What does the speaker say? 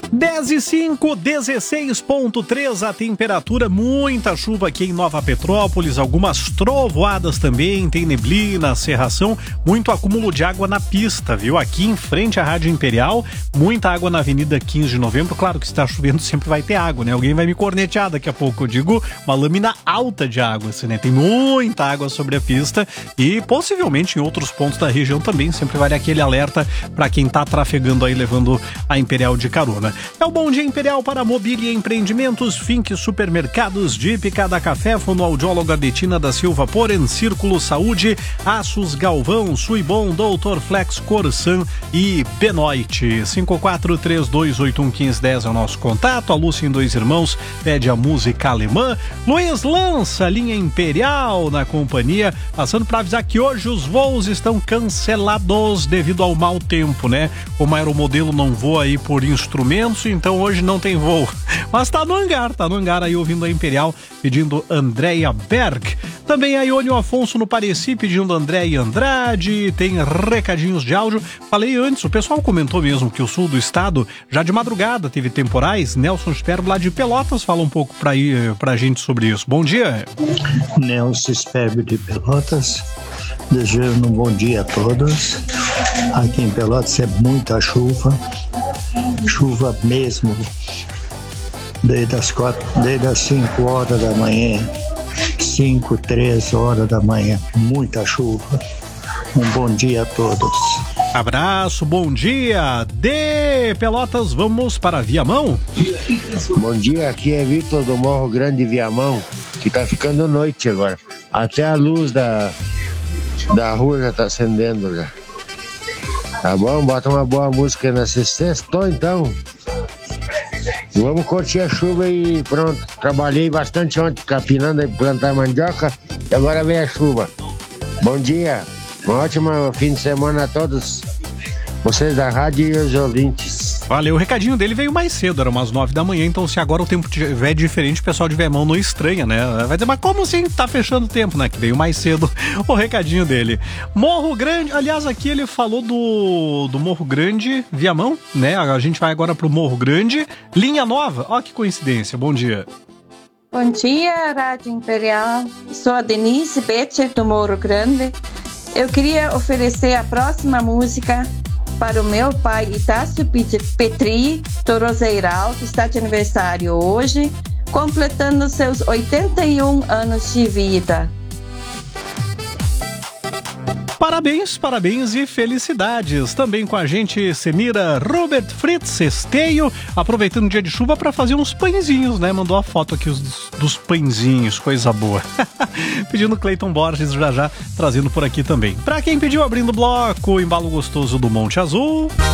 10:05, 16,3 a temperatura, muita chuva aqui em Nova Petrópolis, algumas trovoadas também, tem neblina, cerração, muito acúmulo de água na pista, viu? Aqui em frente à Rádio Imperial, muita água na Avenida 15 de Novembro, claro que se está chovendo sempre vai ter água, né? Alguém vai me cornetear daqui a pouco, eu digo uma lâmina alta de água, assim, né? Tem muita água sobre a pista e possivelmente em outros pontos da região também, sempre vale aquele alerta para quem tá trafegando aí, levando a Imperial de carona. É o Bom Dia Imperial para Mobília e Empreendimentos, Fink Supermercados, Jeep, Cada Café, Fonoaudióloga Betina da Silva Poren, Círculo Saúde, Aços Galvão, Suibon, Doutor Flex, Corsan e Benoit. 5432811510 é o nosso contato. A Lúcia em Dois Irmãos pede a música alemã. Luiz lança linha Imperial na companhia, passando para avisar que hoje os voos estão cancelados devido ao mau tempo, né? Como a aeromodelo não voa aí por instrumentos, então hoje não tem voo. Mas tá no hangar aí ouvindo a Imperial, pedindo Andréia Berg. Também a Iônio Afonso no Pareci pedindo Andréia Andrade. Tem recadinhos de áudio. Falei antes, o pessoal comentou mesmo que o sul do estado já de madrugada teve temporais. Nelson Sperbo lá de Pelotas fala um pouco pra gente sobre isso. Bom dia. Nelson Sperbo de Pelotas, desejando um bom dia a todos. Aqui em Pelotas é muita chuva mesmo, desde as 5 horas da manhã, 3 horas da manhã, muita chuva. Um bom dia a todos. Abraço, bom dia. De Pelotas, vamos para Viamão. Bom dia, aqui é Vitor do Morro Grande, Viamão, que tá ficando noite agora. Até a luz da rua já tá acendendo já. Tá bom? Bota uma boa música na sexta, então. Vamos curtir a chuva e pronto. Trabalhei bastante ontem, capinando e plantar mandioca, e agora vem a chuva. Bom dia, um ótimo fim de semana a todos vocês da rádio e os ouvintes. Valeu, o recadinho dele veio mais cedo, era umas 9 da manhã, então se agora o tempo estiver diferente, o pessoal de Viamão não estranha, né? Vai dizer, mas como assim tá fechando o tempo, né? Que veio mais cedo o recadinho dele. Morro Grande, aliás, aqui ele falou do Morro Grande, Viamão, né? A gente vai agora pro Morro Grande, linha nova, ó que coincidência, bom dia. Bom dia, Rádio Imperial, sou a Denise Betcher do Morro Grande. Eu queria oferecer a próxima música para o meu pai Itácio Petri do Roseiral, que está de aniversário hoje, completando seus 81 anos de vida. Parabéns e felicidades. Também com a gente, Semira Robert Fritz Esteio, aproveitando o dia de chuva para fazer uns pãezinhos, né? Mandou a foto aqui dos pãezinhos, coisa boa. Pedindo Cleiton Borges já trazendo por aqui também. Para quem pediu, abrindo o bloco, o embalo gostoso do Monte Azul.